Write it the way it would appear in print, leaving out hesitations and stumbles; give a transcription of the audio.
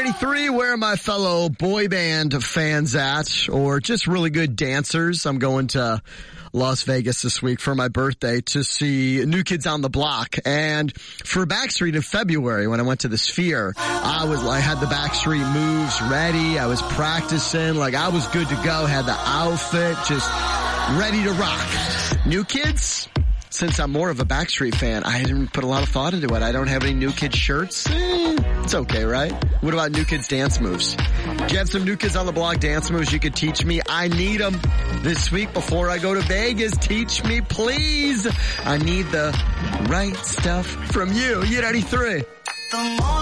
Z93, where are my fellow boy band fans at, or just really good dancers? I'm going to Las Vegas this week for my birthday to see New Kids on the Block. And for Backstreet in February, when I went to the Sphere, I had the Backstreet moves ready. I was practicing, like I was good to go, had the outfit, just ready to rock. New Kids? Since I'm more of a Backstreet fan, I didn't put a lot of thought into it. I don't have any New Kids shirts. It's okay, right? What about New Kids dance moves? Do you have some New Kids on the Block dance moves you could teach me? I need them this week before I go to Vegas. Teach me, please. I need the right stuff from you. U93.